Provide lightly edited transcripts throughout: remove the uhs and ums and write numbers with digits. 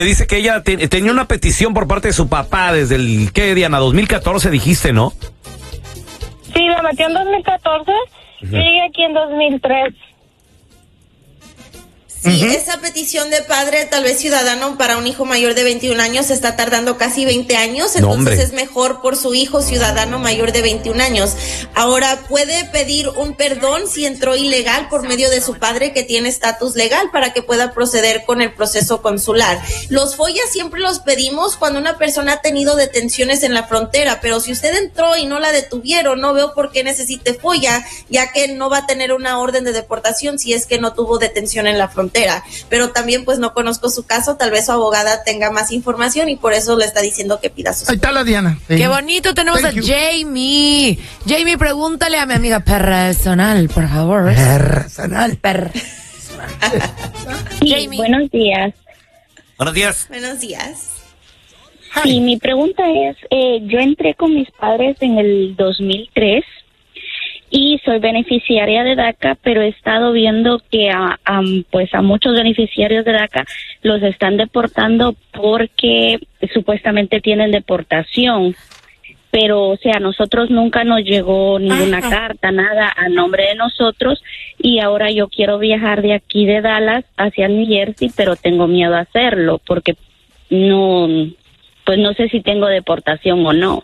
Dice que ella tenía una petición por parte de su papá desde el, ¿qué, Diana? 2014 dijiste, ¿no? Sí, me metió en 2014 y llegué aquí en 2003. Sí, esa petición de padre, tal vez ciudadano, para un hijo mayor de 21 años está tardando casi 20 años, entonces es mejor por su hijo ciudadano mayor de 21 años. Ahora, puede pedir un perdón si entró ilegal por medio de su padre que tiene estatus legal para que pueda proceder con el proceso consular. Los FOIA siempre los pedimos cuando una persona ha tenido detenciones en la frontera, pero si usted entró y no la detuvieron, no veo por qué necesite FOIA, ya que no va a tener una orden de deportación si es que no tuvo detención en la frontera. Pero también pues no conozco su caso, tal vez su abogada tenga más información y por eso le está diciendo que pida sus... Ahí está la Diana. Sí. Qué bonito, tenemos a Jamie. Jamie, pregúntale a mi amiga personal, por favor. Personal. Sí, Jamie. buenos días. Buenos días. Buenos días. Sí, mi pregunta es, yo entré con mis padres en el 2003 y soy beneficiaria de DACA, pero he estado viendo que a muchos beneficiarios de DACA los están deportando porque supuestamente tienen deportación. Pero, o sea, a nosotros nunca nos llegó ninguna carta, nada a nombre de nosotros, y ahora yo quiero viajar de aquí de Dallas hacia New Jersey, pero tengo miedo a hacerlo porque no sé si tengo deportación o no.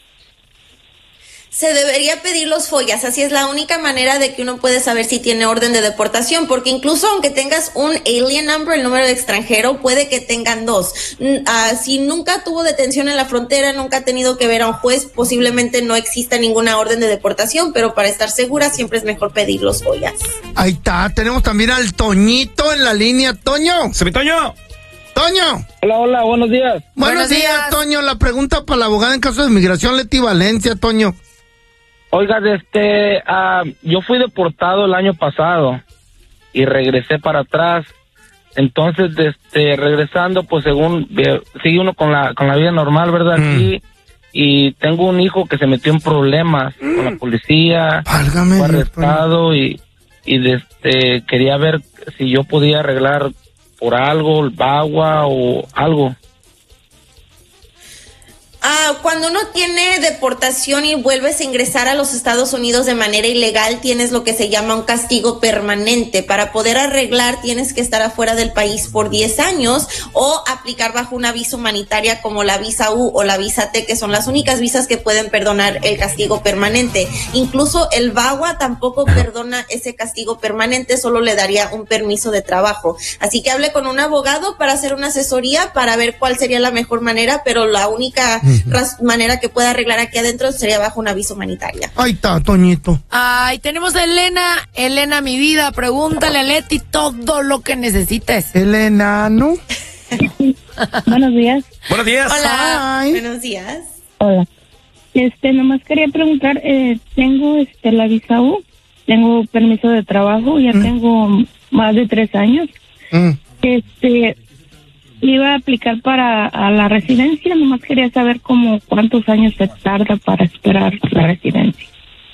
Se debería pedir los FOIAs, así es la única manera de que uno puede saber si tiene orden de deportación, porque incluso aunque tengas un alien number, el número de extranjero, puede que tengan dos. Si nunca tuvo detención en la frontera, nunca ha tenido que ver a un juez, posiblemente no exista ninguna orden de deportación, pero para estar segura siempre es mejor pedir los FOIAs. Ahí está, tenemos también al Toñito en la línea. Toño. ¡Se mi Toño! Toño. Hola, buenos días. Buenos días, Toño. La pregunta para la abogada en caso de migración, Leti Valencia, Toño. Oiga, yo fui deportado el año pasado y regresé para atrás. Entonces, regresando, pues según sigue uno con la vida normal, ¿verdad? Aquí, y tengo un hijo que se metió en problemas con la policía, Válgame, fue arrestado y quería ver si yo podía arreglar por algo, el agua o algo. Cuando uno tiene deportación y vuelves a ingresar a los Estados Unidos de manera ilegal, tienes lo que se llama un castigo permanente. Para poder arreglar, tienes que estar afuera del país por 10 años o aplicar bajo una visa humanitaria como la visa U o la visa T, que son las únicas visas que pueden perdonar el castigo permanente. Incluso el VAWA tampoco perdona ese castigo permanente, solo le daría un permiso de trabajo. Así que hable con un abogado para hacer una asesoría para ver cuál sería la mejor manera, pero la única manera que pueda arreglar aquí adentro sería bajo una visa humanitaria. Ahí está, Toñito. Ay, tenemos a Elena. Elena, mi vida, pregúntale a Leti todo lo que necesites. Elena, ¿no? Buenos días. Buenos días. Hola. Hi. Buenos días. Hola. Nomás quería preguntar, tengo la visa U, tengo permiso de trabajo, ya tengo más de 3 años. Iba a aplicar para la residencia, nomás quería saber cuántos años se tarda para esperar la residencia.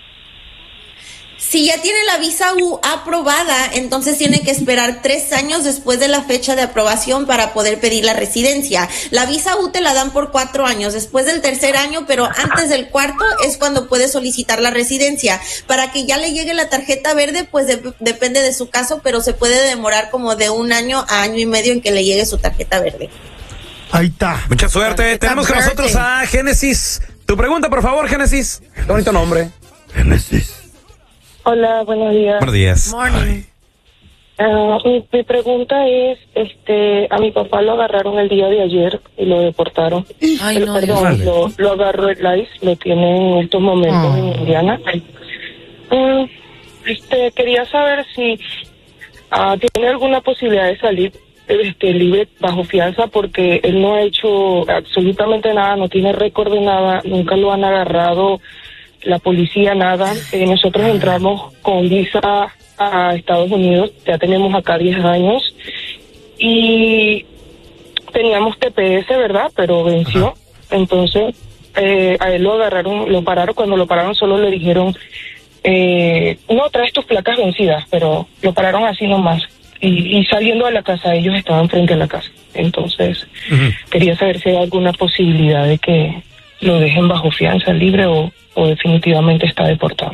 Si ya tiene la visa U aprobada, entonces tiene que esperar 3 años después de la fecha de aprobación para poder pedir la residencia. La visa U te la dan por 4 años, después del 3er año, pero antes del 4º es cuando puedes solicitar la residencia. Para que ya le llegue la tarjeta verde, pues depende de su caso, pero se puede demorar como de 1 año a 1 año y medio en que le llegue su tarjeta verde. Ahí está. Mucha suerte. Tenemos con nosotros a Génesis. Tu pregunta, por favor, Génesis. Qué bonito nombre. Génesis. Hola, buenos días. Buenos días. Morning. Mi pregunta es, a mi papá lo agarraron el día de ayer y lo deportaron. Ay, no, Perdón, lo agarró el ICE, lo tiene en estos momentos en Indiana. Quería saber si tiene alguna posibilidad de salir libre bajo fianza, porque él no ha hecho absolutamente nada, no tiene récord de nada, nunca lo han agarrado la policía, nada. Nosotros entramos con visa a Estados Unidos, ya tenemos acá 10 años y teníamos TPS, ¿verdad? Pero venció. Entonces a él lo agarraron, lo pararon. Cuando lo pararon solo le dijeron no traes tus placas vencidas, pero lo pararon así nomás y saliendo de la casa, ellos estaban frente a la casa. Entonces, quería saber si hay alguna posibilidad de que lo dejen bajo fianza libre o definitivamente está deportado.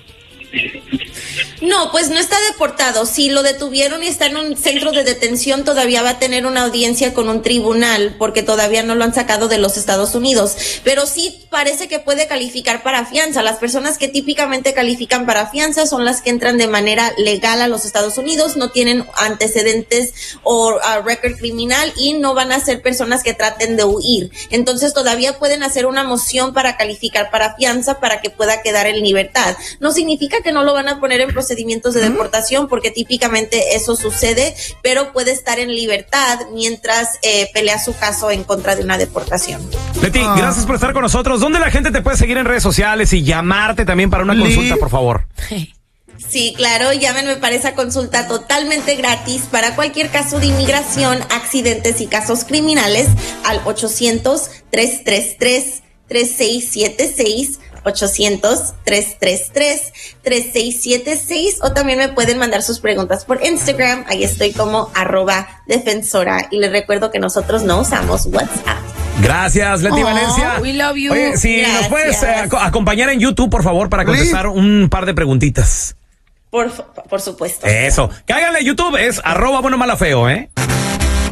No, pues no está deportado. Si lo detuvieron y está en un centro de detención, todavía va a tener una audiencia con un tribunal porque todavía no lo han sacado de los Estados Unidos. Pero sí parece que puede calificar para fianza. Las personas que típicamente califican para fianza son las que entran de manera legal a los Estados Unidos, no tienen antecedentes o récord criminal y no van a ser personas que traten de huir. Entonces todavía pueden hacer una moción para calificar para fianza para que pueda quedar en libertad. No significa que no lo van a poner en procedimientos de deportación porque típicamente eso sucede, pero puede estar en libertad mientras pelea su caso en contra de una deportación. Leti, gracias por estar con nosotros. ¿Dónde la gente te puede seguir en redes sociales y llamarte también para una consulta, por favor? Sí, claro, llámenme para esa consulta totalmente gratis para cualquier caso de inmigración, accidentes y casos criminales al 800-333-3676, 800-333-3676, o también me pueden mandar sus preguntas por Instagram, ahí estoy como @defensora, y les recuerdo que nosotros no usamos WhatsApp. Gracias, Leti Valencia. We love you. Oye, si nos puedes acompañar en YouTube, por favor, para contestar un par de preguntitas. Por supuesto. Eso. Cáiganle a YouTube, es @buenomalafeo,